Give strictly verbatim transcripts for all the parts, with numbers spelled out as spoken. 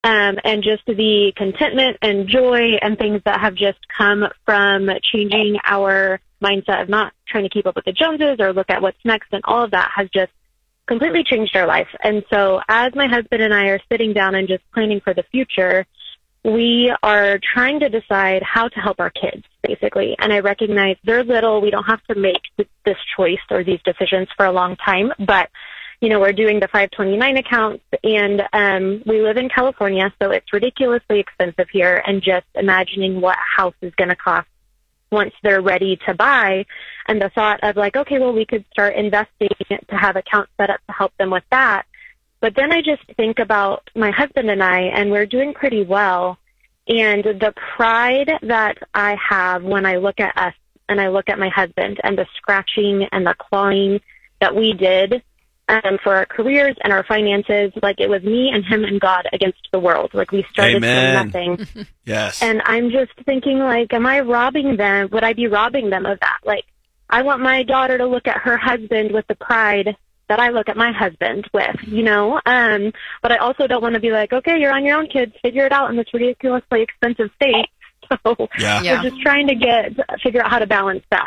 Um, and just the contentment and joy and things that have just come from changing our mindset of not trying to keep up with the Joneses or look at what's next, and all of that has just completely changed our life. And so as my husband and I are sitting down and just planning for the future, we are trying to decide how to help our kids, basically. And I recognize they're little. We don't have to make this choice or these decisions for a long time, but you know, we're doing the five twenty-nine accounts, and um, we live in California, so it's ridiculously expensive here. And just imagining what a house is going to cost once they're ready to buy, and the thought of like, okay, well, we could start investing to have accounts set up to help them with that. But then I just think about my husband and I, and we're doing pretty well. And the pride that I have when I look at us and I look at my husband and the scratching and the clawing that we did Um, for our careers and our finances, like it was me and him and God against the world. Like we started Amen. from nothing. Yes. And I'm just thinking, like, am I robbing them? Would I be robbing them of that? Like, I want my daughter to look at her husband with the pride that I look at my husband with, you know? Um, but I also don't want to be like, okay, you're on your own, kids. Figure it out in this ridiculously expensive state. So yeah. we're just trying to get figure out how to balance that.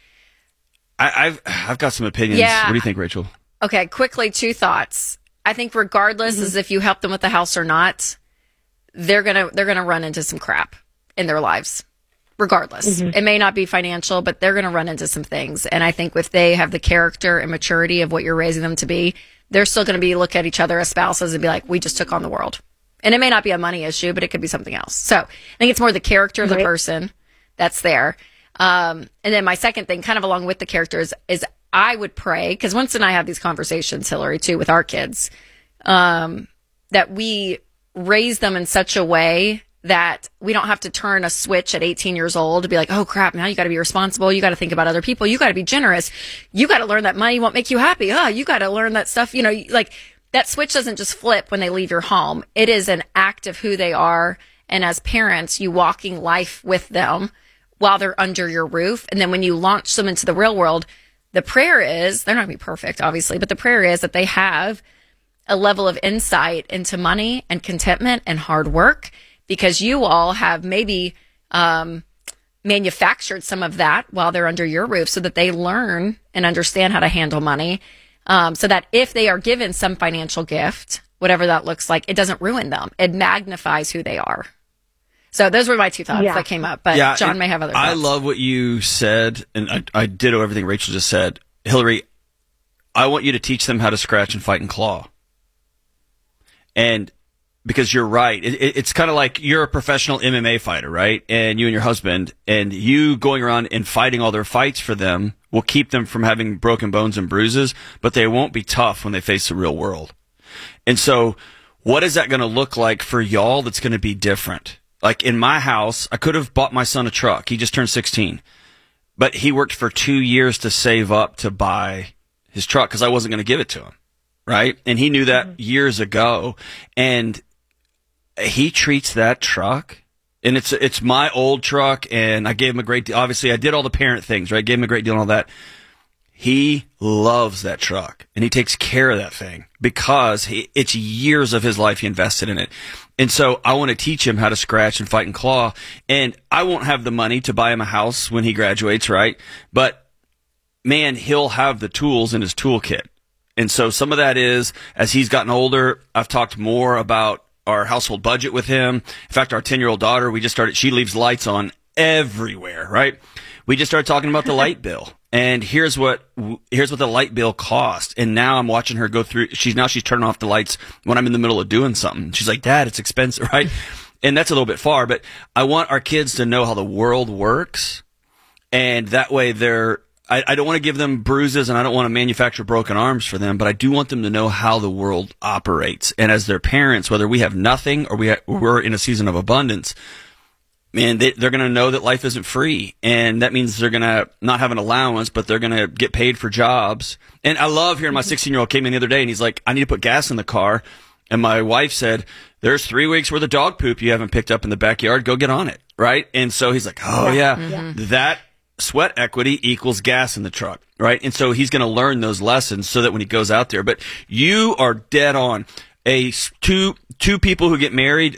I, I've I've got some opinions. Yeah. What do you think, Rachel? Okay, quickly, two thoughts. I think regardless Mm-hmm. as if you help them with the house or not, they're gonna they're gonna run into some crap in their lives. Regardless. Mm-hmm. It may not be financial, but they're gonna run into some things. And I think if they have the character and maturity of what you're raising them to be, they're still gonna be look at each other as spouses and be like, we just took on the world. And it may not be a money issue, but it could be something else. So I think it's more the character of the Right. person that's there. Um, and then my second thing, kind of along with the characters, is I would pray, because once and I have these conversations, Hillary, too, with our kids, um, that we raise them in such a way that we don't have to turn a switch at eighteen years old to be like, oh, crap, now you got to be responsible. You got to think about other people. You got to be generous. You got to learn that money won't make you happy. Oh, you got to learn that stuff. You know, like that switch doesn't just flip when they leave your home. It is an act of who they are. And as parents, you walking life with them while they're under your roof. And then when you launch them into the real world, the prayer is, they're not going to be perfect, obviously, but the prayer is that they have a level of insight into money and contentment and hard work, because you all have maybe um, manufactured some of that while they're under your roof so that they learn and understand how to handle money, um, so that if they are given some financial gift, whatever that looks like, it doesn't ruin them. It magnifies who they are. So those were my two thoughts Yeah. that came up, but Yeah, John may have other thoughts. I love what you said, and I, I ditto everything Rachel just said. Hillary, I want you to teach them how to scratch and fight and claw. And because you're right, it, it, it's kind of like you're a professional M M A fighter, right? And you and your husband, and you going around and fighting all their fights for them will keep them from having broken bones and bruises, but they won't be tough when they face the real world. And so what is that going to look like for y'all that's going to be different? Like in my house, I could have bought my son a truck. He just turned sixteen. But he worked for two years to save up to buy his truck because I wasn't going to give it to him, right? And he knew that mm-hmm. years ago. And he treats that truck, and it's it's my old truck, and I gave him a great deal. Obviously, I did all the parent things, right? Gave him a great deal and all that. He loves that truck, and he takes care of that thing because he, it's years of his life he invested in it. And so I want to teach him how to scratch and fight and claw. And I won't have the money to buy him a house when he graduates, right? But, man, he'll have the tools in his toolkit. And so some of that is, as he's gotten older, I've talked more about our household budget with him. In fact, our ten-year-old daughter, we just started, she leaves lights on everywhere, right? We just started talking about the light bill. And here's what here's what the light bill cost. And now I'm watching her go through. She's now she's turning off the lights when I'm in the middle of doing something. She's like, Dad, it's expensive, right? And that's a little bit far. But I want our kids to know how the world works. And that way they're I, I don't want to give them bruises, and I don't want to manufacture broken arms for them, but I do want them to know how the world operates. And as their parents, whether we have nothing or we ha- we're in a season of abundance, man, they, they're going to know that life isn't free. And that means they're going to not have an allowance, but they're going to get paid for jobs. And I love hearing my sixteen-year-old came in the other day, and he's like, I need to put gas in the car. And my wife said, there's three weeks worth of dog poop you haven't picked up in the backyard. Go get on it, right? And so he's like, oh, yeah, yeah. Mm-hmm. That sweat equity equals gas in the truck, right? And so he's going to learn those lessons so that when he goes out there. But you are dead on. a s- two two people who get married,